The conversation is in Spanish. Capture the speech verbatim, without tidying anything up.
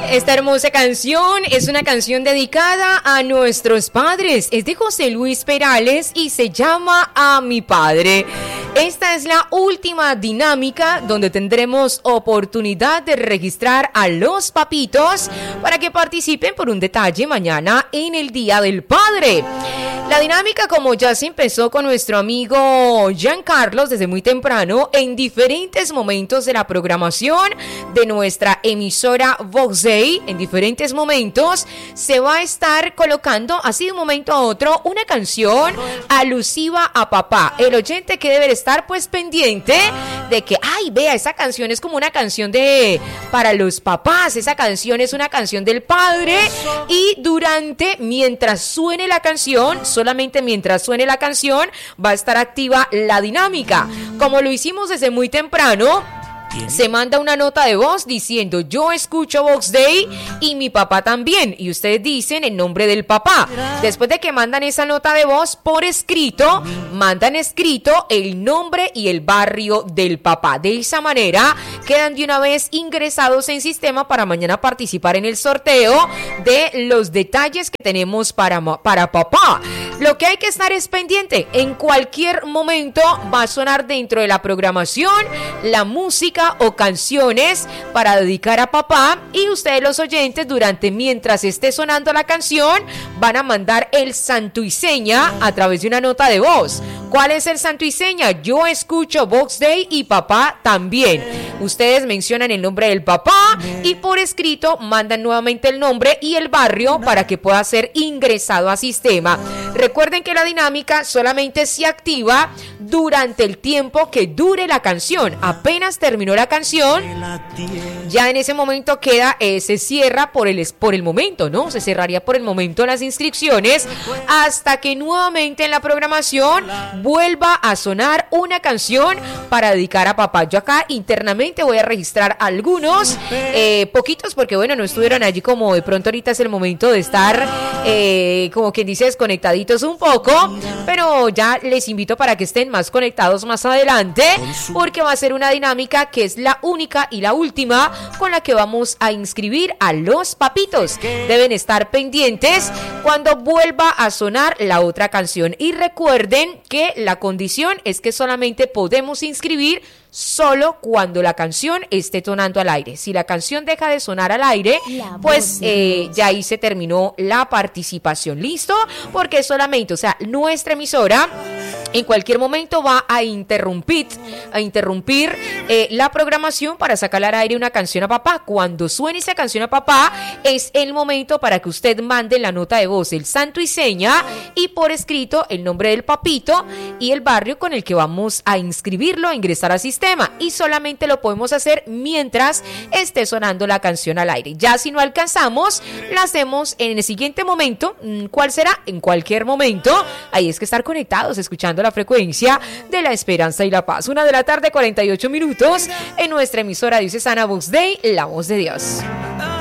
Esta hermosa canción es una canción dedicada a nuestros padres. Es de José Luis Perales y se llama A mi padre. Esta es la última dinámica donde tendremos oportunidad de registrar a los papitos para que participen por un detalle mañana en el Día del Padre. La dinámica, como ya se empezó con nuestro amigo Giancarlos desde muy temprano, en diferentes momentos de la programación de nuestra emisora Vox Day, en diferentes momentos, se va a estar colocando así de un momento a otro una canción alusiva a papá. El oyente que debe estar pues pendiente de que, ay, vea, esa canción es como una canción de para los papás, esa canción es una canción del padre, y durante, mientras suene la canción, solamente mientras suene la canción, va a estar activa la dinámica. Como lo hicimos desde muy temprano, se manda una nota de voz diciendo: yo escucho Vox Day y mi papá también, y ustedes dicen el nombre del papá. Después de que mandan esa nota de voz por escrito, mandan escrito el nombre y el barrio del papá. De esa manera quedan de una vez ingresados en sistema para mañana participar en el sorteo de los detalles que tenemos para, para papá. Lo que hay que estar es pendiente. En cualquier momento va a sonar dentro de la programación la música o canciones para dedicar a papá, y ustedes, los oyentes, durante mientras esté sonando la canción, van a mandar el santo y seña a través de una nota de voz. ¿Cuál es el santo y seña? Yo escucho Vox Day y papá también. Ustedes mencionan el nombre del papá y por escrito mandan nuevamente el nombre y el barrio para que pueda ser ingresado a sistema. Recuerden que la dinámica solamente se activa durante el tiempo que dure la canción. Apenas terminó la canción, ya en ese momento queda, eh, se cierra por el, por el momento, ¿no? Se cerraría por el momento las inscripciones hasta que nuevamente en la programación vuelva a sonar una canción para dedicar a papá. Yo acá internamente voy a registrar algunos, eh, poquitos, porque bueno, no estuvieron allí, como de pronto ahorita es el momento de estar, eh, como quien dice, desconectaditos un poco, pero ya les invito para que estén más conectados más adelante, porque va a ser una dinámica que es la única y la última con la que vamos a inscribir a los papitos. Deben estar pendientes cuando vuelva a sonar la otra canción, y recuerden que la condición es que solamente podemos inscribir solo cuando la canción esté sonando al aire. Si la canción deja de sonar al aire, pues eh, ya ahí se terminó la participación. ¿Listo? Porque solamente, o sea, nuestra emisora en cualquier momento va a interrumpir, a interrumpir eh, la programación para sacar al aire una canción a papá. Cuando suene esa canción a papá, es el momento para que usted mande la nota de voz, el santo y seña, y por escrito el nombre del papito y el barrio con el que vamos a inscribirlo, a ingresar al sistema. Y solamente lo podemos hacer mientras esté sonando la canción al aire. Ya si no alcanzamos, la hacemos en el siguiente momento. ¿Cuál será? En cualquier momento. Ahí es que estar conectados, escuchando la frecuencia de la esperanza y la paz. Una de la tarde, cuarenta y ocho minutos, en nuestra emisora diocesana Vox Day, la voz de Dios.